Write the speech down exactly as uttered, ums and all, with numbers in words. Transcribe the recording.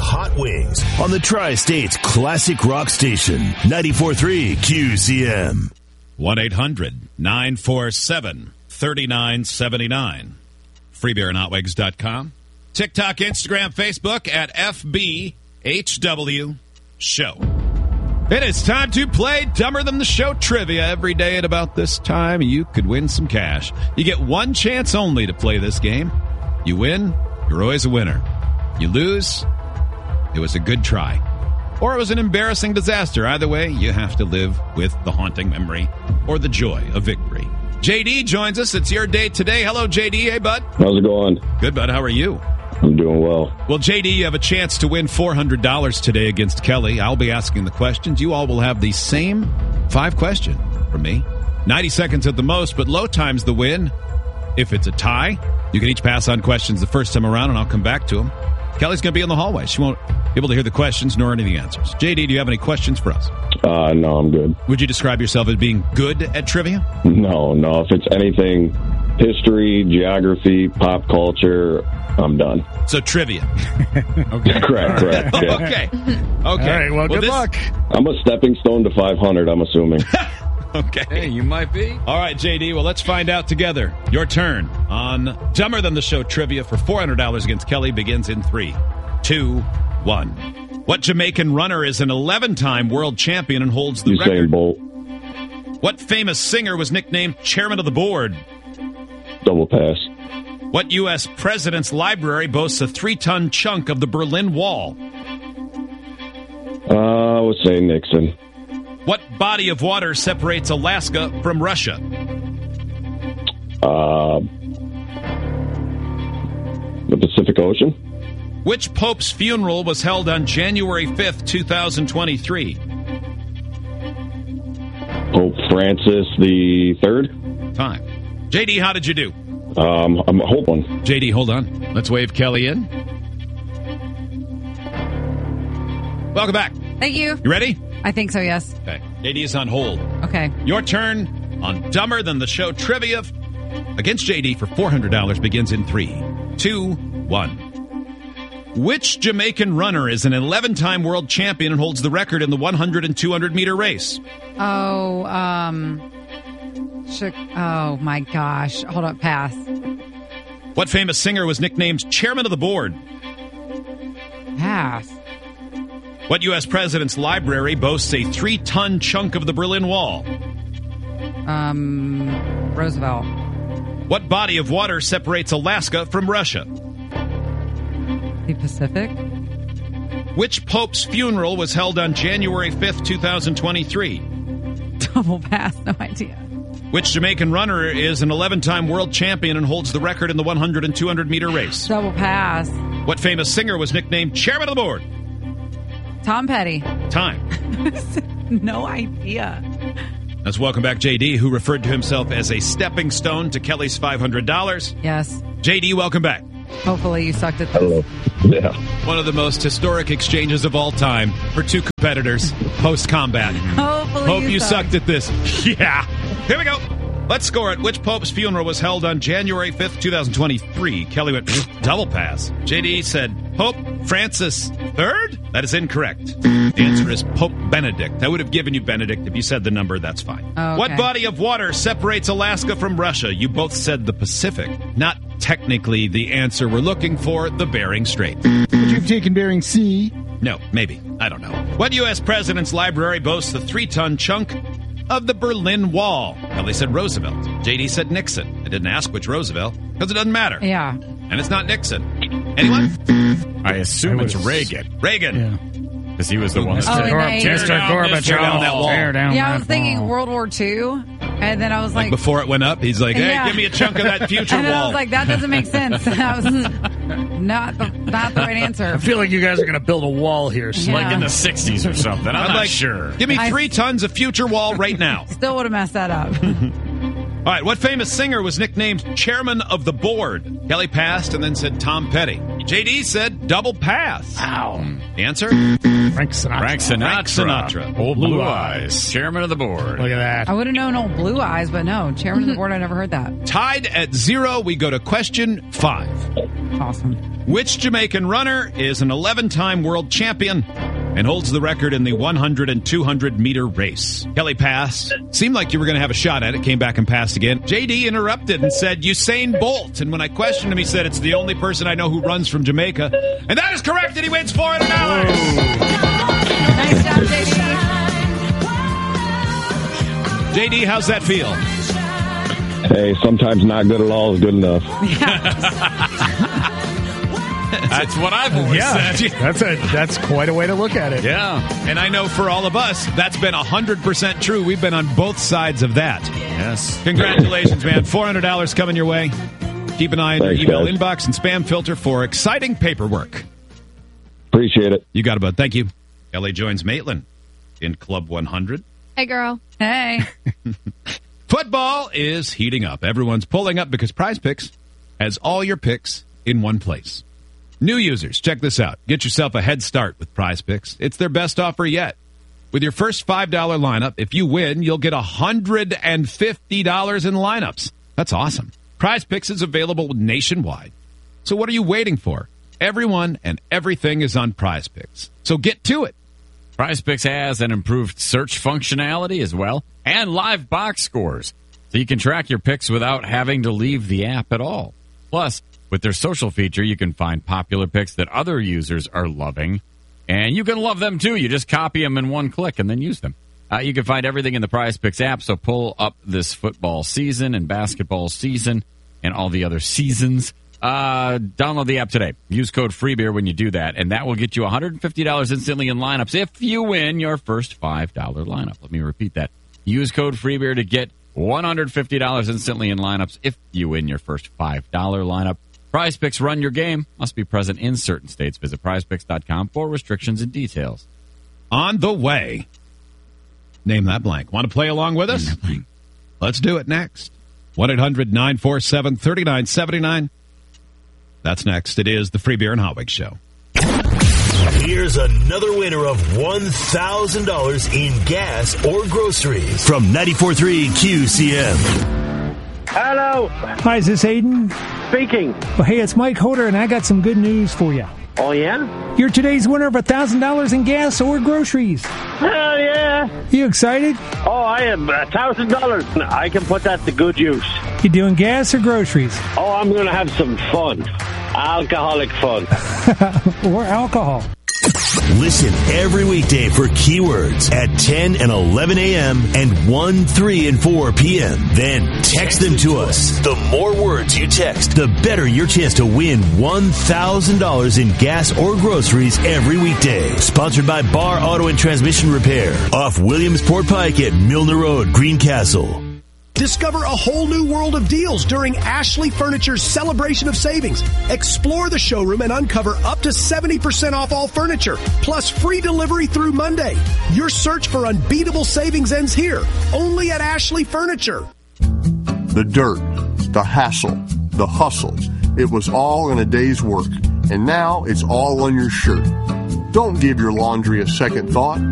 hot wings on the Tri-State's classic rock station, ninety-four point three Q C M. one eight hundred nine four seven three nine seven nine. free beer and hot wings dot com. TikTok, Instagram, Facebook at F B H W Show. It is time to play Dumber Than the Show trivia. Every day at about this time, you could win some cash. You get one chance only to play this game. You win, you're always a winner. You lose, it was a good try. Or it was an embarrassing disaster. Either way, you have to live with the haunting memory or the joy of victory. J D joins us. It's your day today. Hello, J D. Hey, bud. How's it going? Good, bud. How are you? I'm doing well. Well, J D, you have a chance to win four hundred dollars today against Kelly. I'll be asking the questions. You all will have the same five question from me. ninety seconds at the most, but low time's the win. If it's a tie, you can each pass on questions the first time around, and I'll come back to them. Kelly's going to be in the hallway. She won't be able to hear the questions nor any of the answers. J D, do you have any questions for us? Uh, no, I'm good. Would you describe yourself as being good at trivia? No, no. If it's anything history, geography, pop culture, I'm done. So trivia. Okay. Correct, correct. Yeah. Okay. Okay. All right, well, well good this... luck. I'm a stepping stone to five hundred, I'm assuming. Okay. Hey, you might be. All right, J D, well, let's find out together. Your turn on Dumber Than the Show trivia for four hundred dollars against Kelly begins in three, two, one. What Jamaican runner is an eleven-time world champion and holds the Usain record? Bolt. What famous singer was nicknamed Chairman of the Board? Double pass. What U S president's library boasts a three-ton chunk of the Berlin Wall? Uh, I would say Nixon. What body of water separates Alaska from Russia? Uh, the Pacific Ocean. Which pope's funeral was held on January fifth, twenty twenty-three? Pope Francis the Third. Time. J D, how did you do? Um, I'm hold on. J D, hold on. Let's wave Kelly in. Welcome back. Thank you. You ready? I think so, yes. Okay. J D is on hold. Okay. Your turn on Dumber Than the Show trivia against J D for four hundred dollars begins in three, two, one. Which Jamaican runner is an eleven-time world champion and holds the record in the one hundred and two hundred meter race? Oh, um... Oh, my gosh. Hold up. Pass. What famous singer was nicknamed Chairman of the Board? Pass. What U S president's library boasts a three-ton chunk of the Berlin Wall? Um, Roosevelt. What body of water separates Alaska from Russia? The Pacific. Which pope's funeral was held on January fifth, twenty twenty-three? Double pass. No idea. Which Jamaican runner is an eleven-time world champion and holds the record in the one hundred and two hundred meter race? Double pass. What famous singer was nicknamed Chairman of the Board? Tom Petty. Time. No idea. Let's welcome back J D, who referred to himself as a stepping stone to Kelly's five hundred dollars. Yes. J D, welcome back. Hopefully you sucked at this. Hello. Yeah. One of the most historic exchanges of all time for two competitors post-combat. Hopefully Hope you, you sucked. sucked at this. Yeah. Here we go. Let's score it. Which pope's funeral was held on January fifth, twenty twenty-three? Kelly went double pass. J D said Pope Francis the Third? That is incorrect. The answer is Pope Benedict. I would have given you Benedict if you said the number. That's fine. Oh, okay. What body of water separates Alaska from Russia? You both said the Pacific. Not technically the answer we're looking for, the Bering Strait. Would you have taken Bering Sea? No, maybe. I don't know. What U S president's library boasts the three-ton chunk of the Berlin Wall? Kelly said Roosevelt. J D said Nixon. I didn't ask which Roosevelt because it doesn't matter. Yeah. And it's not Nixon. Anyone? I assume I it's Reagan. Reagan. Yeah. Because he was the one that Oh, said, and Gor- they- tear down, Gorbachev. tear down that wall. Tear down Yeah, I that was thinking wall. World War Two, and then I was Like, like, before it went up, he's like, hey, Yeah. give me a chunk of that future and then I wall. was like, that doesn't make sense. That was not the, not the right answer. I feel like you guys are going to build a wall here. So Yeah. Like in the sixties or something. I'm, I'm not like, sure. give me I- three tons of future wall right now. Still would have messed that up. All right, what famous singer was nicknamed Chairman of the Board? Kelly passed and then said Tom Petty. J D said double pass. Ow. The answer? Frank Sinatra. Frank Sinatra. Frank Sinatra. Old Blue, Blue Eyes. Eyes. Chairman of the board. Look at that. I would have known old Blue Eyes, but no. Chairman of the board, I never heard that. Tied at zero, we go to question five. Awesome. Which Jamaican runner is an eleven-time world champion and holds the record in the one hundred and two hundred meter race? Kelly passed. Seemed like you were going to have a shot at it. Came back and passed again. J D interrupted and said Usain Bolt. And when I questioned him, he said it's the only person I know who runs from Jamaica. And that is correct, and he wins four hundred dollars. Nice job, J D. J D, how's that feel? Hey, sometimes not good at all is good enough. That's what I've always Yeah, said. that's a that's quite a way to look at it. Yeah. And I know for all of us, that's been one hundred percent true. We've been on both sides of that. Yes. Congratulations, man. four hundred dollars coming your way. Keep an eye on Thanks, your email guys. inbox and spam filter for exciting paperwork. Appreciate it. You got it, bud. Thank you. Ellie joins Maitland in Club one hundred. Hey, girl. Hey. Football is heating up. Everyone's pulling up because Prize Picks has all your picks in one place. New users, check this out. Get yourself a head start with Prize Picks. It's their best offer yet. With your first five dollars lineup, if you win, you'll get one hundred fifty dollars in lineups. That's awesome. Prize Picks is available nationwide. So what are you waiting for? Everyone and everything is on Prize Picks. So get to it. Prize Picks has an improved search functionality as well, and live box scores, so you can track your picks without having to leave the app at all. Plus, with their social feature, you can find popular picks that other users are loving, and you can love them too. You just copy them in one click and then use them. Uh, you can find everything in the Prize Picks app, so pull up this football season and basketball season and all the other seasons. Uh, download the app today. Use code FREEBEER when you do that, and that will get you one hundred fifty dollars instantly in lineups if you win your first five dollars lineup. Let me repeat that. Use code FREEBEER to get one hundred fifty dollars instantly in lineups if you win your first five dollars lineup. Prize Picks, run your game. Must be present in certain states. Visit prize picks dot com for restrictions and details. On the way. Name that blank. Want to play along with us? Let's do it next. one eight hundred nine four seven three nine seven nine. That's next. It is the Free Beer and Hot Wings Show. Here's another winner of one thousand dollars in gas or groceries from ninety-four point three Q C M. Hello, Hi, is this Aiden? speaking. Well, hey, it's Mike Hoder, and I got some good news for you. Oh, yeah? You're today's winner of one thousand dollars in gas or groceries. Hell yeah. You excited? Oh, I am a thousand dollars. I can put that to good use. You doing gas or groceries? Oh, I'm going to have some fun. Alcoholic fun. Or alcohol? Listen every weekday for keywords at ten and eleven a.m. and one, three, and four p.m. Then text them to us. The more words you text, the better your chance to win one thousand dollars in gas or groceries every weekday. Sponsored by Bar Auto and Transmission Repair off Williamsport Pike at Milner Road, Greencastle. Discover a whole new world of deals during Ashley Furniture's Celebration of Savings. Explore the showroom and uncover up to seventy percent off all furniture, plus free delivery through Monday. Your search for unbeatable savings ends here, only at Ashley Furniture. The dirt, the hassle, the hustle. It was all in a day's work, and now it's all on your shirt. Don't give your laundry a second thought.